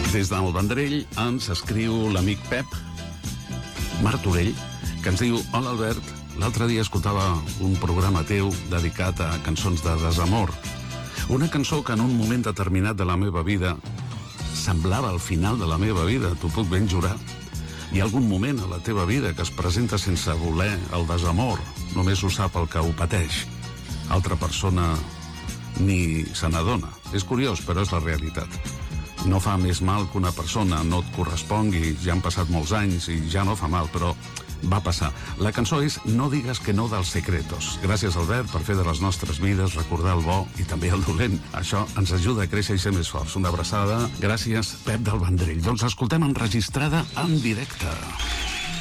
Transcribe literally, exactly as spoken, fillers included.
Des del Vendrell ens escriu l'amic Pep Martorell, que ens diu: hola Albert, l'altre dia escoltava un programa teu dedicat a cançons de desamor. Una cançó que en un moment determinat de la meva vida semblava el final de la meva vida, t'ho puc ben jurar. Hi ha algun moment a la teva vida que es presenta sense voler el desamor, només ho sap el que ho pateix. Altra persona ni se n'adona. És curiós, però és la realitat. No fa més mal que una persona no et correspongui, ja han passat molts anys i ja no fa mal, però va passar. La cançó és No digues que no dels Secretos. Gràcies, Albert, per fer de les nostres vides recordar el bo i també el dolent. Això ens ajuda a créixer i ser més forts. Una abraçada. Gràcies, Pep del Vendrell. Doncs escoltem enregistrada en directe.